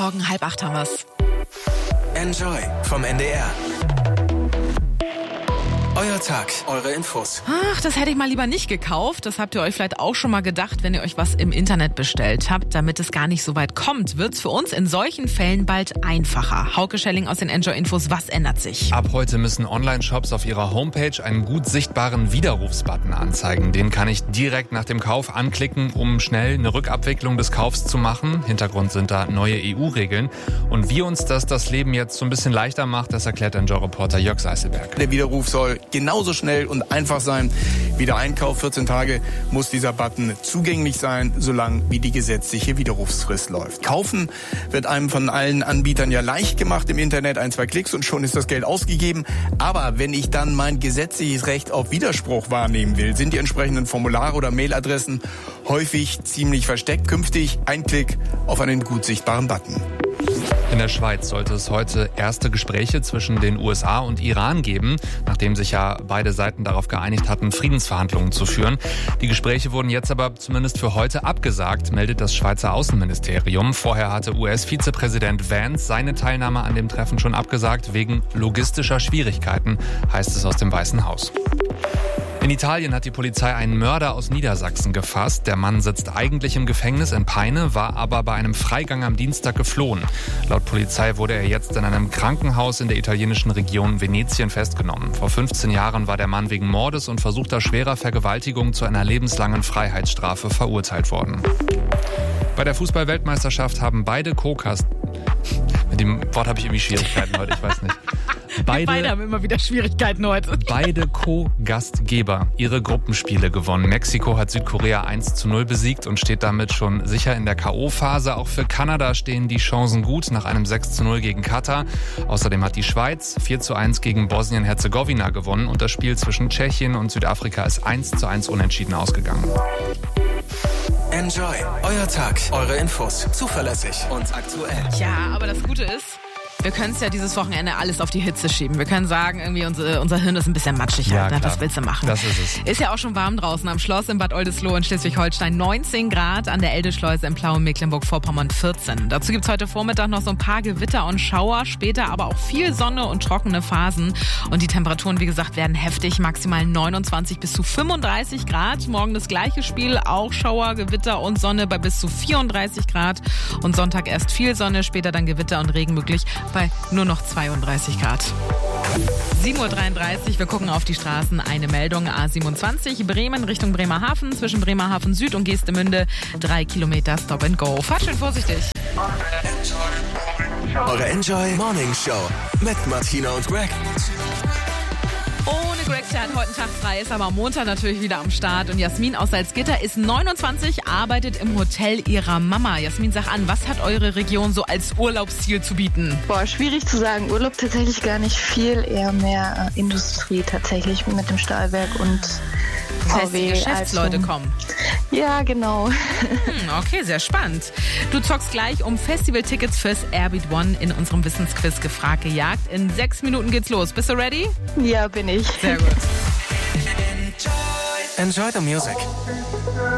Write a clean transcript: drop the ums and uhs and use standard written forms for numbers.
Morgen, 7:30 haben wir's. Enjoy vom NDR. Euer Tag, eure Infos. Ach, das hätte ich mal lieber nicht gekauft. Das habt ihr euch vielleicht auch schon mal gedacht, wenn ihr euch was im Internet bestellt habt. Damit es gar nicht so weit kommt, wird's für uns in solchen Fällen bald einfacher. Hauke Schelling aus den Enjoy-Infos, was ändert sich? Ab heute müssen Online-Shops auf ihrer Homepage einen gut sichtbaren Widerrufsbutton anzeigen. Den kann ich direkt nach dem Kauf anklicken, um schnell eine Rückabwicklung des Kaufs zu machen. Hintergrund sind da neue EU-Regeln. Und wie uns das Leben jetzt so ein bisschen leichter macht, das erklärt Enjoy-Reporter Jörg Seißelberg. Der Widerruf soll genauso schnell und einfach sein wie der Einkauf. 14 Tage muss dieser Button zugänglich sein, solange wie die gesetzliche Widerrufsfrist läuft. Kaufen wird einem von allen Anbietern ja leicht gemacht im Internet. 1-2 Klicks und schon ist das Geld ausgegeben. Aber wenn ich dann mein gesetzliches Recht auf Widerspruch wahrnehmen will, sind die entsprechenden Formulare oder Mailadressen häufig ziemlich versteckt. Künftig ein Klick auf einen gut sichtbaren Button. In der Schweiz sollte es heute erste Gespräche zwischen den USA und Iran geben, nachdem sich ja beide Seiten darauf geeinigt hatten, Friedensverhandlungen zu führen. Die Gespräche wurden jetzt aber zumindest für heute abgesagt, meldet das Schweizer Außenministerium. Vorher hatte US-Vizepräsident Vance seine Teilnahme an dem Treffen schon abgesagt, wegen logistischer Schwierigkeiten, heißt es aus dem Weißen Haus. In Italien hat die Polizei einen Mörder aus Niedersachsen gefasst. Der Mann sitzt eigentlich im Gefängnis in Peine, war aber bei einem Freigang am Dienstag geflohen. Laut Polizei wurde er jetzt in einem Krankenhaus in der italienischen Region Venetien festgenommen. Vor 15 Jahren war der Mann wegen Mordes und versuchter schwerer Vergewaltigung zu einer lebenslangen Freiheitsstrafe verurteilt worden. Bei der Fußball-Weltmeisterschaft haben beide mit dem Wort habe ich irgendwie Schwierigkeiten heute, ich weiß nicht. Beide haben immer wieder Schwierigkeiten heute. Beide Co-Gastgeber ihre Gruppenspiele gewonnen. Mexiko hat Südkorea 1:0 besiegt und steht damit schon sicher in der K.O.-Phase. Auch für Kanada stehen die Chancen gut nach einem 6:0 gegen Katar. Außerdem hat die Schweiz 4:1 gegen Bosnien-Herzegowina gewonnen und das Spiel zwischen Tschechien und Südafrika ist 1:1 unentschieden ausgegangen. Enjoy, euer Tag, eure Infos. Zuverlässig und aktuell. Ja, aber das Gute ist, wir können es ja dieses Wochenende alles auf die Hitze schieben. Wir können sagen, irgendwie unser Hirn ist ein bisschen matschig. Ja, halt. Was willst du machen? Das ist es. Ist ja auch schon warm draußen am Schloss in Bad Oldesloe in Schleswig-Holstein. 19 Grad, an der Eldeschleuse in Plauen, Mecklenburg-Vorpommern 14. Dazu gibt's heute Vormittag noch so ein paar Gewitter und Schauer. Später aber auch viel Sonne und trockene Phasen. Und die Temperaturen, wie gesagt, werden heftig. Maximal 29 bis zu 35 Grad. Morgen das gleiche Spiel. Auch Schauer, Gewitter und Sonne bei bis zu 34 Grad. Und Sonntag erst viel Sonne, später dann Gewitter und Regen möglich bei nur noch 32 Grad. 7:33 Uhr, wir gucken auf die Straßen. Eine Meldung, A27 Bremen Richtung Bremerhaven, zwischen Bremerhaven Süd und Geestemünde. 3 Kilometer Stop and Go. Fahrt schön vorsichtig. Eure Enjoy Morning Show mit Martina und Greg. Ohne Greg, der hat heute einen Tag frei, ist aber am Montag natürlich wieder am Start. Und Jasmin aus Salzgitter ist 29, arbeitet im Hotel ihrer Mama. Jasmin, sag an, was hat eure Region so als Urlaubsziel zu bieten? Boah, schwierig zu sagen. Urlaub tatsächlich gar nicht viel, eher mehr Industrie tatsächlich mit dem Stahlwerk und Das heißt, die VW. Geschäftsleute kommen. Ja, genau. Okay, sehr spannend. Du zockst gleich um Festivaltickets fürs Airbeat One in unserem Wissensquiz gefragt gejagt. In 6 Minuten geht's los. Bist du ready? Ja, bin ich. Sehr gut. Enjoy the music.